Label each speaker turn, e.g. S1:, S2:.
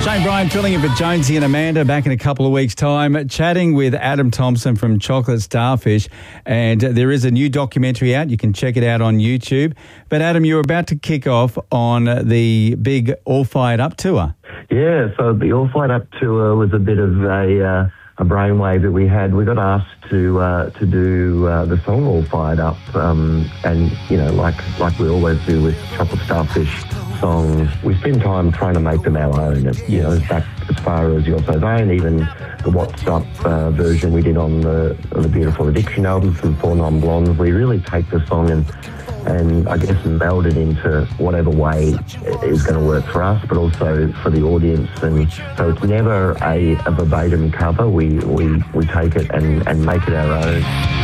S1: Shane Bryan filling in for Jonesy and Amanda back in a couple of weeks' time, chatting with Adam Thompson from Chocolate Starfish. And there is a new documentary out. You can check it out on YouTube. But Adam, you're about to kick off on the big All Fired Up tour.
S2: Yeah, so the All Fired Up tour was a bit of a brainwave that we had. We got asked to do the song All Fired Up, and you know, like we always do with Chocolate Starfish songs, we spend time trying to make them our own. You know, back as far as You're So Vain, even the What's Up version we did on the Beautiful Addiction album from Four Non Blondes. We really take the song and I guess meld it into whatever way is going to work for us, but also for the audience. And so it's never a verbatim cover. We take it and make it our own.